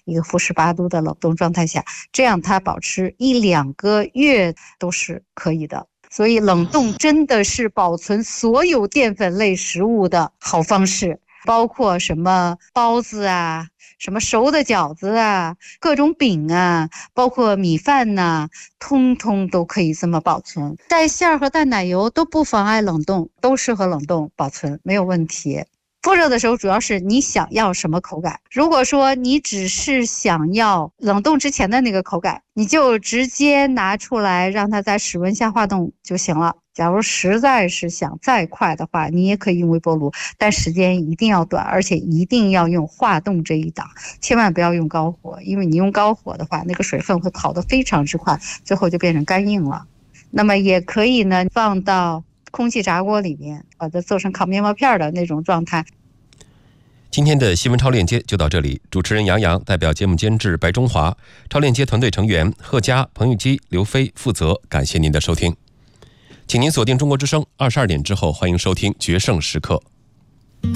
一个负18度的冷冻状态下，这样它保持1-2个月都是可以的。所以冷冻真的是保存所有淀粉类食物的好方式，包括什么包子啊，什么熟的饺子啊，各种饼啊，包括米饭呐，通通都可以这么保存。带馅儿和带奶油都不妨碍冷冻，都适合冷冻保存，没有问题。复热的时候主要是你想要什么口感，如果说你只是想要冷冻之前的那个口感，你就直接拿出来让它在室温下化冻就行了。假如实在是想再快的话，你也可以用微波炉，但时间一定要短，而且一定要用化冻这一档，千万不要用高火，因为你用高火的话，那个水分会跑得非常之快，最后就变成干硬了。那么也可以呢，放到空气炸锅里面，把它做成烤面包片的那种状态。 今天的新闻超链接就到这里，主持人杨洋代表节目监制白中华，超链接团队成员贺佳、彭玉基、刘飞负责。感谢您的收听，请您锁定中国之声，22点之后欢迎收听决胜时刻。